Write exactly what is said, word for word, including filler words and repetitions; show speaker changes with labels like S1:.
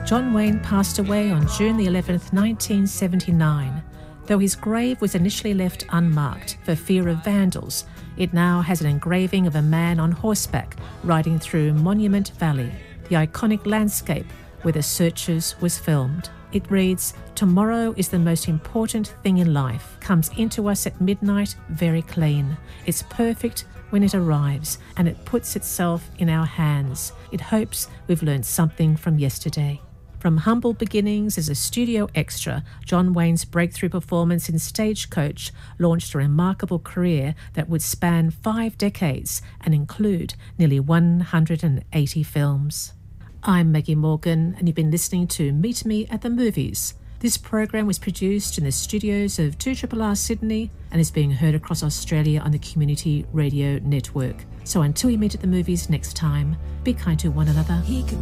S1: John Wayne passed away on June the eleventh, nineteen seventy-nine. Though his grave was initially left unmarked for fear of vandals, it now has an engraving of a man on horseback riding through Monument Valley, the iconic landscape where The Searchers was filmed. It reads, "Tomorrow is the most important thing in life, comes into us at midnight very clean. It's perfect when it arrives, and it puts itself in our hands. It hopes we've learned something from yesterday." From humble beginnings as a studio extra, John Wayne's breakthrough performance in Stagecoach launched a remarkable career that would span five decades and include nearly one hundred eighty films. I'm Maggie Morgan, and you've been listening to Meet Me at the Movies. This program was produced in the studios of two R R R Sydney and is being heard across Australia on the Community Radio Network. So until we meet at the movies next time, be kind to one another.